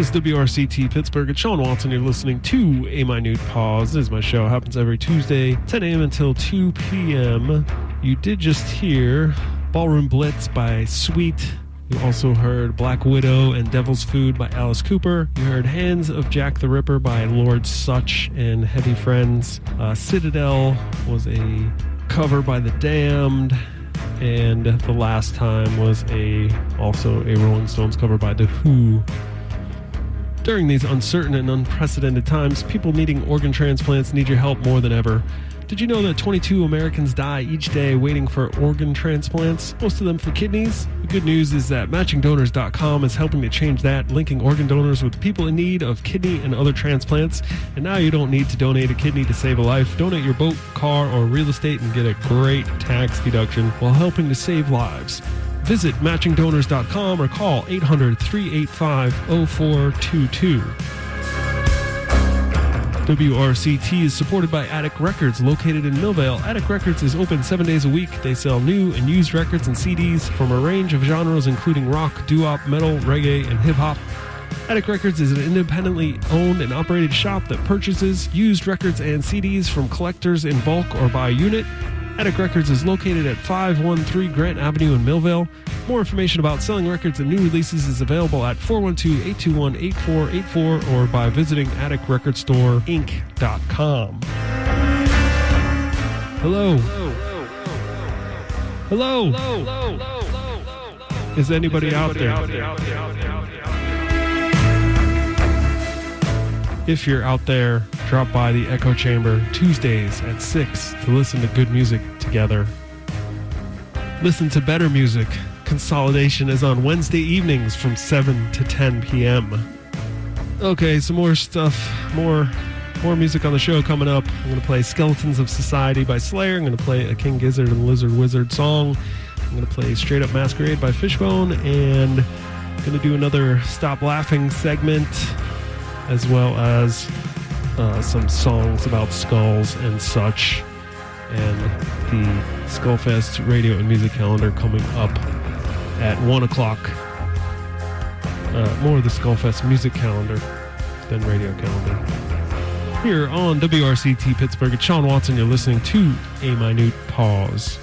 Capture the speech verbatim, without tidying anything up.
This is W R C T Pittsburgh. It's Sean Watson. You're listening to A Minute Pause. This is my show. It happens every Tuesday, ten a.m. until two p.m. You did just hear Ballroom Blitz by Sweet. You also heard Black Widow and Devil's Food by Alice Cooper. You heard Hands of Jack the Ripper by Lord Sutch and Heavy Friends. Uh, Citadel was a cover by The Damned. And The Last Time was a also a Rolling Stones cover by The Who. During these uncertain and unprecedented times, people needing organ transplants need your help more than ever. Did you know that twenty-two Americans die each day waiting for organ transplants, most of them for kidneys? The good news is that matching donors dot com is helping to change that, linking organ donors with people in need of kidney and other transplants. And now you don't need to donate a kidney to save a life. Donate your boat, car, or real estate and get a great tax deduction while helping to save lives. Visit matching donors dot com or call eight hundred, three eight five, oh four two two. W R C T is supported by Attic Records, located in Millvale. Attic Records is open seven days a week. They sell new and used records and C Ds from a range of genres, including rock, doo-wop, metal, reggae, and hip-hop. Attic Records is an independently owned and operated shop that purchases used records and C Ds from collectors in bulk or by unit. Attic Records is located at five one three Grant Avenue in Millvale. More information about selling records and new releases is available at four one two, eight two one, eight four eight four or by visiting attic record store inc dot com. Hello. Hello. Hello. Is anybody out there? If you're out there, drop by the Echo Chamber Tuesdays at six to listen to good music together. Listen to better music. Consolidation is on Wednesday evenings from seven to ten p.m. Okay, some more stuff, more more music on the show coming up. I'm going to play Skeletons of Society by Slayer. I'm going to play a King Gizzard and Lizard Wizard song. I'm going to play Straight Up Masquerade by Fishbone, and I'm going to do another Stop Laughing segment, as well as uh, some songs about skulls and such, and the Skullfest radio and music calendar coming up at one o'clock. Uh, more of the Skullfest music calendar than radio calendar. Here on W R C T Pittsburgh, it's Sean Watson. You're listening to A Minute Pause.